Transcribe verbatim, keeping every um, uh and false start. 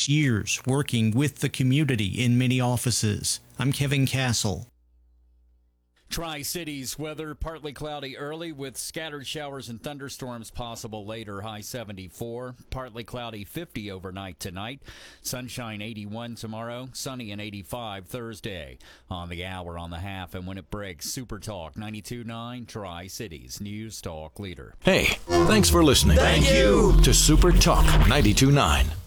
six years working with the community in many offices. I'm Kevin Castle. Tri-Cities weather, partly cloudy early with scattered showers and thunderstorms possible later, high seventy-four. Partly cloudy fifty overnight tonight. Sunshine eighty-one tomorrow. Sunny and eighty-five Thursday. On the hour, on the half, and when it breaks, Super Talk ninety-two point nine Tri-Cities News Talk Leader. Hey, thanks for listening. Thank you to Super Talk ninety-two point nine.